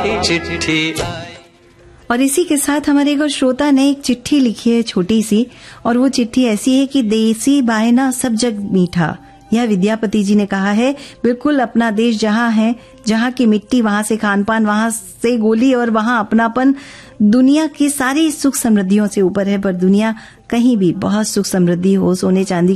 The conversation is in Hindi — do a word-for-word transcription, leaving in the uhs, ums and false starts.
चिट्ठी। और इसी के साथ हमारे एक श्रोता ने एक चिट्ठी लिखी है छोटी सी, और वो चिट्ठी ऐसी है कि देसी बायना सब जग मीठा। यह विद्यापति जी ने कहा है। बिल्कुल अपना देश जहां है, जहां की मिट्टी, वहां से खान पान, वहां से गोली और वहां अपनापन दुनिया की सारी सुख समृद्धियों से ऊपर है। पर दुनिया कहीं भी बहुत सुख समृद्धि हो, सोने चांदी